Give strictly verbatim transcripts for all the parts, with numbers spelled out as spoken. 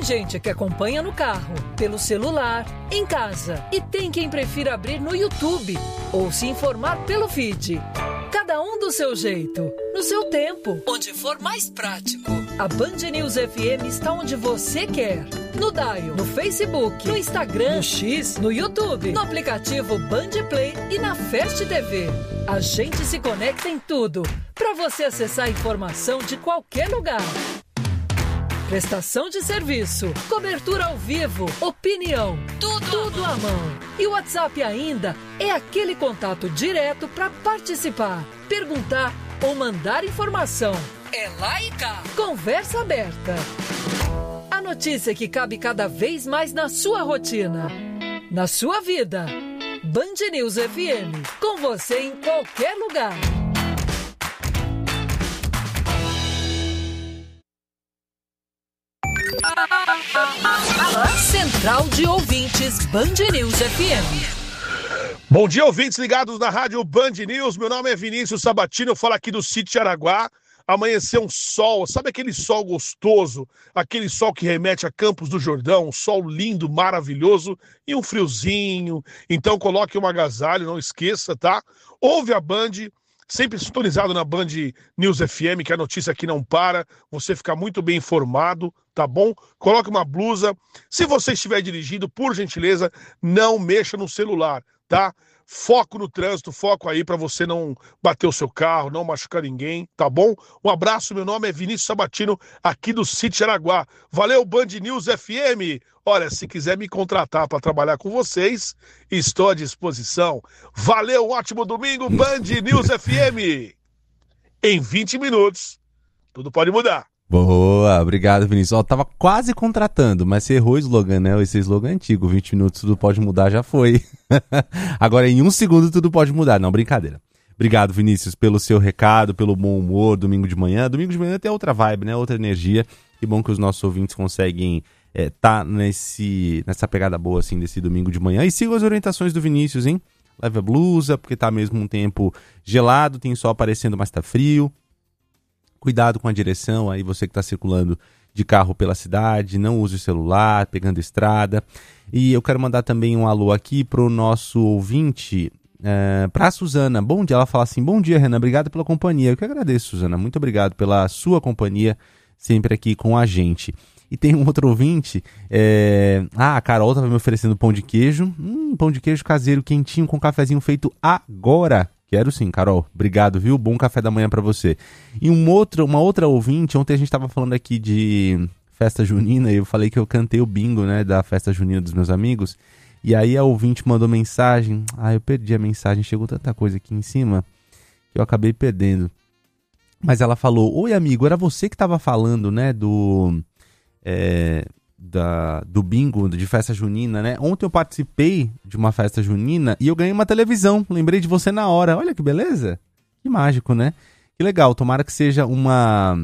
gente que acompanha no carro, pelo celular, em casa. E tem quem prefira abrir no YouTube ou se informar pelo feed. Cada um do seu jeito, no seu tempo, onde for mais prático. A Band News F M está onde você quer. No Dial, no Facebook, no Instagram, no X, no YouTube, no aplicativo Band Play e na Fast T V. A gente se conecta em tudo, para você acessar a informação de qualquer lugar. Prestação de serviço, cobertura ao vivo, opinião, tudo, tudo à mão. E o WhatsApp ainda é aquele contato direto para participar, perguntar ou mandar informação. É lá e cá. Conversa aberta. A notícia que cabe cada vez mais na sua rotina, na sua vida. Band News F M, com você em qualquer lugar. Central de Ouvintes Band News F M. Bom dia, ouvintes ligados na rádio Band News. Meu nome é Vinícius Sabatino, eu falo aqui do sítio Araguá. Amanheceu um sol, sabe aquele sol gostoso, aquele sol que remete a Campos do Jordão, um sol lindo, maravilhoso e um friozinho. Então coloque um agasalho, não esqueça, tá? Ouve a Band, sempre sintonizado na Band News F M, que a notícia aqui não para, você fica muito bem informado, tá bom? Coloque uma blusa. Se você estiver dirigindo, por gentileza, não mexa no celular, tá? Foco no trânsito, foco aí para você não bater o seu carro, não machucar ninguém, tá bom? Um abraço, meu nome é Vinícius Sabatino, aqui do sítio Araguá. Valeu, Band News F M! Olha, se quiser me contratar para trabalhar com vocês, estou à disposição. Valeu, um ótimo domingo, Band News F M! Em vinte minutos, tudo pode mudar. Boa, obrigado, Vinícius. Ó, tava quase contratando, mas você errou o slogan, né? Esse slogan é antigo, vinte minutos, tudo pode mudar, já foi. Agora, em um segundo, tudo pode mudar. Não, brincadeira. Obrigado, Vinícius, pelo seu recado, pelo bom humor, domingo de manhã. Domingo de manhã tem outra vibe, né? Outra energia. Que bom que os nossos ouvintes conseguem é, tá nesse, nessa pegada boa, assim, desse domingo de manhã. E sigam as orientações do Vinícius, hein? Leve a blusa, porque tá mesmo um tempo gelado, tem sol aparecendo, mas tá frio. Cuidado com a direção, aí você que está circulando de carro pela cidade, não use o celular, pegando estrada. E eu quero mandar também um alô aqui para o nosso ouvinte, é, para a Suzana. Bom dia, ela fala assim, bom dia, Renan, obrigado pela companhia. Eu que agradeço, Suzana, muito obrigado pela sua companhia, sempre aqui com a gente. E tem um outro ouvinte, é... ah, a Carol estava me oferecendo pão de queijo, hum, pão de queijo caseiro quentinho com cafezinho feito agora. Quero sim, Carol. Obrigado, viu? Bom café da manhã pra você. E um outro, uma outra ouvinte, ontem a gente tava falando aqui de festa junina e eu falei que eu cantei o bingo, né, da festa junina dos meus amigos. E aí a ouvinte mandou mensagem. Ah, eu perdi a mensagem. Chegou tanta coisa aqui em cima que eu acabei perdendo. Mas ela falou, oi amigo, era você que tava falando, né, do... É... Da, do bingo de festa junina, né? Ontem eu participei de uma festa junina e eu ganhei uma televisão. Lembrei de você na hora. Olha que beleza. Que mágico, né? Que legal. Tomara que seja uma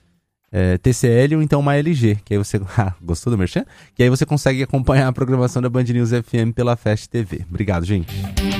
é, T C L ou então uma L G. Que aí você... Ah, gostou do merchan? Que aí você consegue acompanhar a programação da Band News F M pela Fast T V. Obrigado, gente.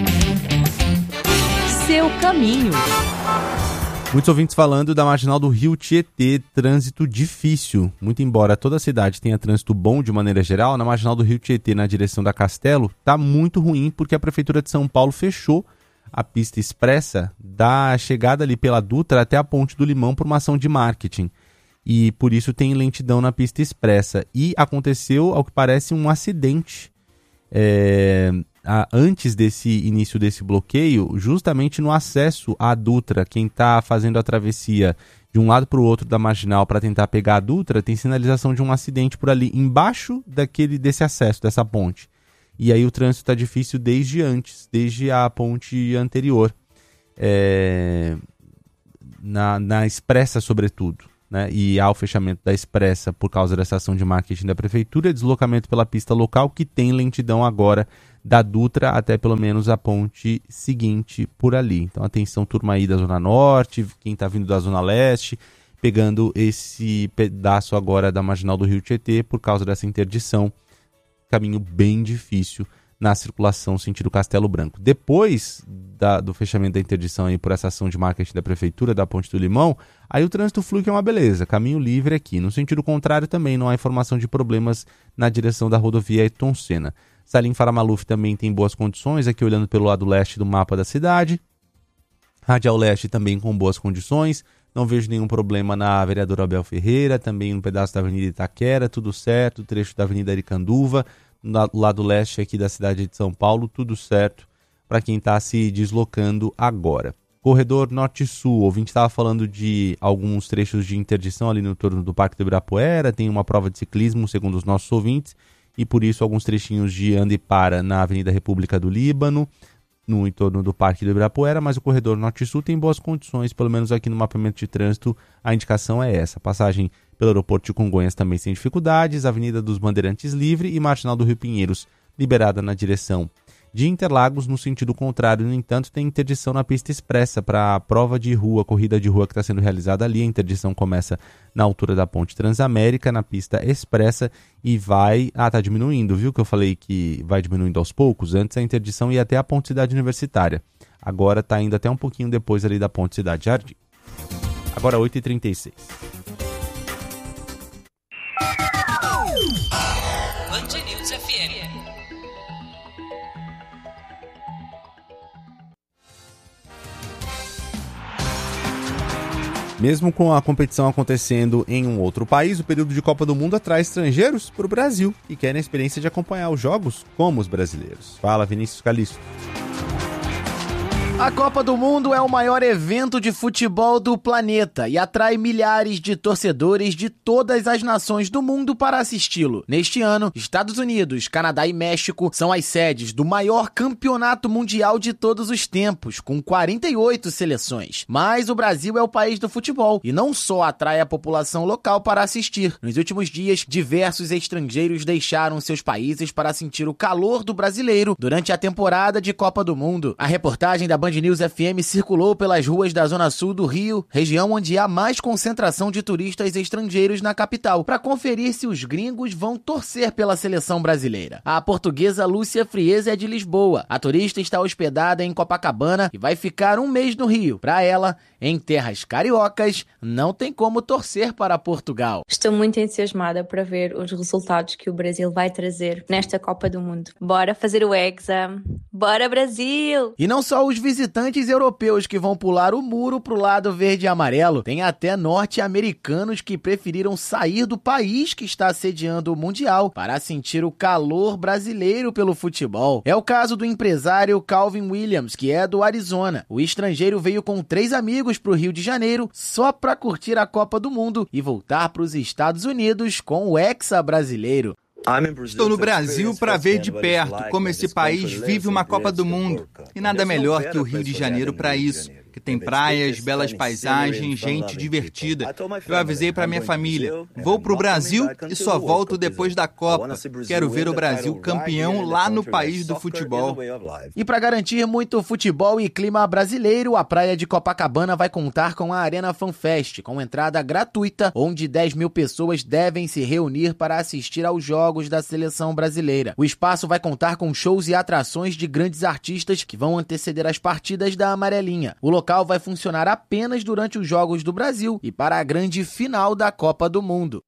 Seu caminho. Muitos ouvintes falando da marginal do Rio Tietê, trânsito difícil. Muito embora toda a cidade tenha trânsito bom de maneira geral, na marginal do Rio Tietê, na direção da Castelo, tá muito ruim porque a Prefeitura de São Paulo fechou a pista expressa da chegada ali pela Dutra até a Ponte do Limão por uma ação de marketing. E por isso tem lentidão na pista expressa. E aconteceu, ao que parece, um acidente é... antes desse início desse bloqueio, justamente no acesso à Dutra. Quem está fazendo a travessia de um lado para o outro da marginal para tentar pegar a Dutra, tem sinalização de um acidente por ali, embaixo daquele, desse acesso, dessa ponte. E aí o trânsito está difícil desde antes, desde a ponte anterior, é... na, na expressa sobretudo. Né, e há o fechamento da expressa por causa dessa ação de marketing da Prefeitura, deslocamento pela pista local, que tem lentidão agora da Dutra até pelo menos a ponte seguinte por ali. Então atenção, turma aí da Zona Norte, quem está vindo da Zona Leste, pegando esse pedaço agora da marginal do Rio Tietê por causa dessa interdição. Caminho bem difícil na circulação sentido Castelo Branco. Depois da, do fechamento da interdição aí por essa ação de marketing da Prefeitura da Ponte do Limão, aí o trânsito flui, que é uma beleza, caminho livre aqui. No sentido contrário também não há informação de problemas na direção da rodovia Ayrton Senna. Salim Faramaluf também tem boas condições, aqui olhando pelo lado leste do mapa da cidade. Radial Leste também com boas condições, não vejo nenhum problema na Vereador Abel Ferreira, também no pedaço da Avenida Itaquera, tudo certo, trecho da Avenida Aricanduva, no lado leste aqui da cidade de São Paulo, tudo certo para quem está se deslocando agora. Corredor Norte-Sul, o ouvinte estava falando de alguns trechos de interdição ali no entorno do Parque do Ibirapuera, tem uma prova de ciclismo, segundo os nossos ouvintes, e por isso alguns trechinhos de anda e para na Avenida República do Líbano, no entorno do Parque do Ibirapuera, mas o corredor Norte-Sul tem boas condições, pelo menos aqui no mapeamento de trânsito a indicação é essa. Passagem pelo aeroporto de Congonhas também sem dificuldades, Avenida dos Bandeirantes livre e Marginal do Rio Pinheiros liberada na direção de Interlagos. No sentido contrário, no entanto, tem interdição na pista expressa para a prova de rua, corrida de rua que está sendo realizada ali. A interdição começa na altura da Ponte Transamérica, na pista expressa, e vai... Ah, tá diminuindo, viu que eu falei que vai diminuindo aos poucos? Antes a interdição ia até a Ponte Cidade Universitária. Agora está indo até um pouquinho depois ali da Ponte Cidade Jardim. Agora oito e trinta e seis. Band News F M. Mesmo com a competição acontecendo em um outro país, o período de Copa do Mundo atrai estrangeiros para o Brasil que querem a experiência de acompanhar os jogos como os brasileiros. Fala, Vinícius Calixto. A Copa do Mundo é o maior evento de futebol do planeta e atrai milhares de torcedores de todas as nações do mundo para assisti-lo. Neste ano, Estados Unidos, Canadá e México são as sedes do maior campeonato mundial de todos os tempos, com quarenta e oito seleções. Mas o Brasil é o país do futebol e não só atrai a população local para assistir. Nos últimos dias, diversos estrangeiros deixaram seus países para sentir o calor do brasileiro durante a temporada de Copa do Mundo. A reportagem da Band News F M circulou pelas ruas da Zona Sul do Rio, região onde há mais concentração de turistas estrangeiros na capital, para conferir se os gringos vão torcer pela seleção brasileira. A portuguesa Lúcia Frieza é de Lisboa. A turista está hospedada em Copacabana e vai ficar um mês no Rio. Para ela, em terras cariocas, não tem como torcer para Portugal. Estou muito entusiasmada para ver os resultados que o Brasil vai trazer nesta Copa do Mundo. Bora fazer o Hexa! Bora, Brasil! E não só os visitantes europeus que vão pular o muro pro lado verde e amarelo, tem até norte-americanos que preferiram sair do país que está sediando o Mundial para sentir o calor brasileiro pelo futebol. É o caso do empresário Calvin Williams, que é do Arizona. O estrangeiro veio com três amigos pro Rio de Janeiro só para curtir a Copa do Mundo e voltar para os Estados Unidos com o Hexa brasileiro. Estou no Brasil para ver de perto como esse país vive uma Copa do Mundo. E nada melhor que o Rio de Janeiro para isso, que tem praias, belas paisagens, gente divertida. Eu avisei para minha família, vou para o Brasil e só volto depois da Copa. Quero ver o Brasil campeão lá no país do futebol. E para garantir muito futebol e clima brasileiro, a praia de Copacabana vai contar com a Arena FanFest, com entrada gratuita, onde dez mil pessoas devem se reunir para assistir aos jogos da seleção brasileira. O espaço vai contar com shows e atrações de grandes artistas que vão anteceder as partidas da Amarelinha. O local vai funcionar apenas durante os Jogos do Brasil e para a grande final da Copa do Mundo.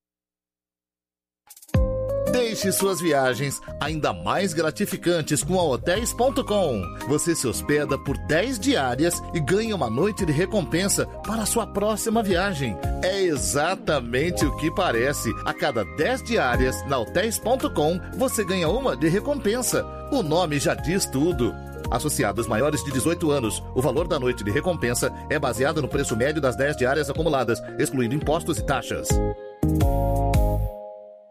Deixe suas viagens ainda mais gratificantes com a hotéis ponto com. Você se hospeda por dez diárias e ganha uma noite de recompensa para a sua próxima viagem. É exatamente o que parece. A cada dez diárias na hotéis ponto com, você ganha uma de recompensa. O nome já diz tudo. Associados maiores de dezoito anos, o valor da noite de recompensa é baseado no preço médio das dez diárias acumuladas, excluindo impostos e taxas.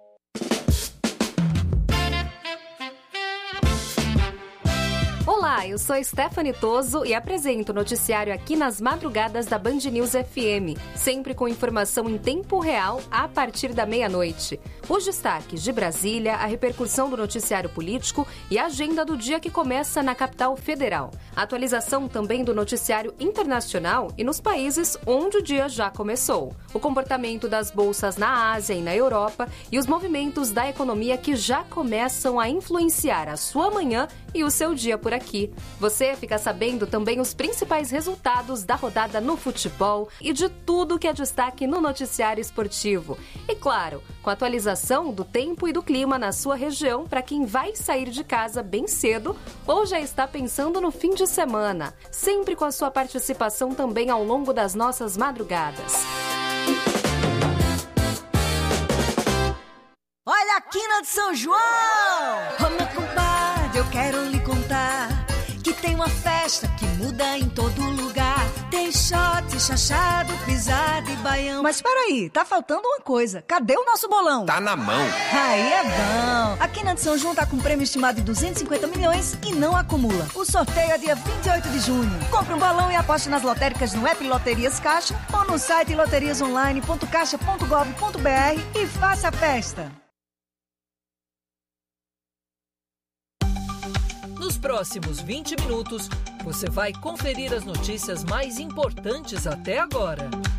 Olá, eu sou Stephanie Toso e apresento o noticiário aqui nas madrugadas da Band News F M, sempre com informação em tempo real a partir da meia-noite. Os destaques de Brasília, a repercussão do noticiário político e a agenda do dia que começa na capital federal. Atualização também do noticiário internacional e nos países onde o dia já começou. O comportamento das bolsas na Ásia e na Europa e os movimentos da economia que já começam a influenciar a sua manhã e o seu dia por aqui. Você fica sabendo também os principais resultados da rodada no futebol e de tudo que é destaque no noticiário esportivo. E claro, com a atualização do tempo e do clima na sua região para quem vai sair de casa bem cedo ou já está pensando no fim de semana. Sempre com a sua participação também ao longo das nossas madrugadas. Olha a quina de São João! Ô meu compadre, eu quero lhe contar que tem uma festa que muda em todo lugar. Tem shot, chachado, pisada e baião. Mas peraí, tá faltando uma coisa. Cadê o nosso bolão? Tá na mão. Aí é bom. A Quina de São João tá com um prêmio estimado de duzentos e cinquenta milhões e não acumula. O sorteio é dia vinte e oito de junho. Compre um balão e aposte nas lotéricas no app Loterias Caixa ou no site loterias online ponto caixa ponto gov ponto br e faça a festa. Nos próximos vinte minutos, você vai conferir as notícias mais importantes até agora.